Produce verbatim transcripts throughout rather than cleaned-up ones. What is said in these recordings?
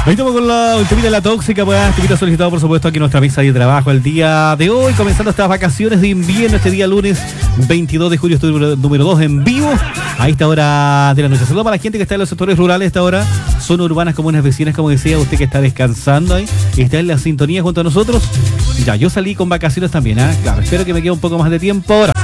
Ahí estamos con la ultimita la tóxica, pues, ultimita solicitado por supuesto aquí en nuestra mesa de trabajo el día de hoy, comenzando estas vacaciones de invierno, este día lunes veintidós de julio, número, número dos en vivo, a esta hora de la noche. Saludos para la gente que está en los sectores rurales a esta hora, son urbanas como unas vecinas, como decía usted que está descansando ahí, y está en la sintonía junto a nosotros. Ya, yo salí con vacaciones también, ¿ah? ¿eh? Claro, espero que me quede un poco más de tiempo ahora.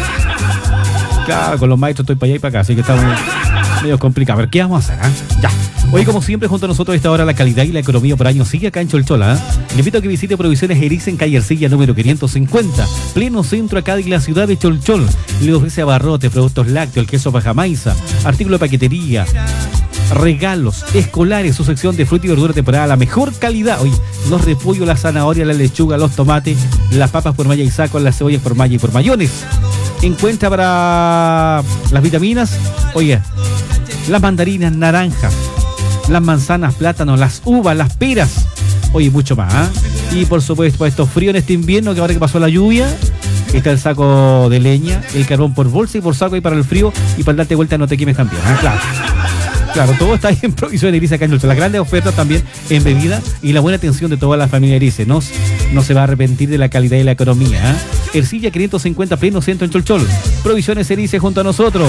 Claro, con los maestros estoy para allá y para acá, así que estamos medio complicado. A ver, ¿qué vamos a hacer? ¿eh? Ya. Hoy, como siempre, junto a nosotros a esta hora, la calidad y la economía por año sigue acá en Cholchola. ¿eh? Le invito a que visite Provisiones Erice en calle Ercilla número quinientos cincuenta, pleno centro acá de la ciudad de Cholchol. Le ofrece abarrotes, productos lácteos, el queso pajamaiza, artículos de paquetería, regalos escolares, su sección de fruta y verdura temporada, la mejor calidad. Oye, los repollos, la zanahoria, la lechuga, los tomates, las papas por malla y saco, las cebollas por malla y por mayones. Encuentra para las vitaminas, oye, las mandarinas, naranjas, las manzanas, plátanos, las uvas, las peras, oye, mucho más. ¿eh? Y por supuesto, esto frío en este invierno, que ahora que pasó la lluvia, está el saco de leña, el carbón por bolsa y por saco, y para el frío y para darte vuelta no te quemes también. ¿eh? Claro. Claro, todo está ahí en Provisiones Erice acá en Cholchol. Las grandes ofertas también en bebida y la buena atención de toda la familia Erice. No, no se va a arrepentir de la calidad y la economía. ¿eh? Ercilla quinientos cincuenta, pleno centro en Cholchol. Provisiones Erice junto a nosotros.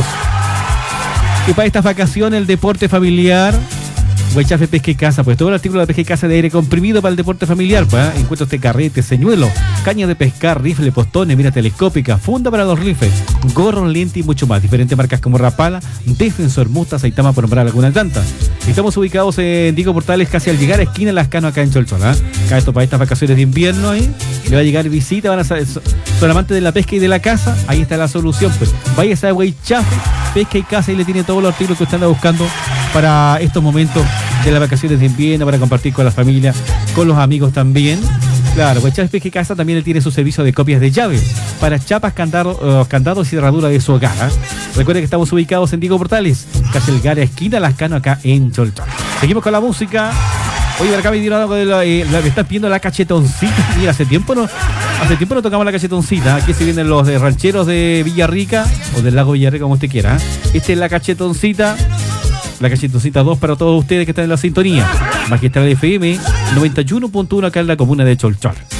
Y para estas vacaciones, el deporte familiar, Huechafe Pesca y Casa, pues todo el artículo de pesca y casa de aire comprimido para el deporte familiar, pues, ¿eh? Encuentra este carrete, señuelo, caña de pescar, rifle, postones, mira telescópica, funda para los rifles, gorros, lente y mucho más. Diferentes marcas como Rapala, Defensor, Musta, Saitama, por nombrar algunas tantas. Estamos ubicados en Diego Portales, casi al llegar a esquina de Las Cano, acá en Cholchol. ¿eh? Acá esto para estas vacaciones de invierno, ¿eh? Le va a llegar visita, van a ser, son amantes de la pesca y de la caza, ahí está la solución, pues. Vaya a Huechafe Pesca y Casa y le tiene todos los artículos que usted anda buscando para estos momentos de las vacaciones de invierno, para compartir con la familia, con los amigos también. Claro, Huechafe Pesca y Casa también le tiene su servicio de copias de llaves para chapas, candados, uh, candados y cerradura de su hogar. ¿eh? Recuerden que estamos ubicados en Diego Portales, casi el Gara, esquina Las Cano, acá en Cholchol. Seguimos con la música. Oye, por acá me dieron algo de la, eh, me están pidiendo la cachetoncita. Mira, hace tiempo no, hace tiempo no tocamos la cachetoncita. Aquí se vienen los de rancheros de Villarrica o del lago Villarrica, como usted quiera. ¿eh? Esta es la cachetoncita. La cachetoncita dos para todos ustedes que están en la sintonía. Magistral F M noventa y uno punto uno acá en la comuna de Cholchol.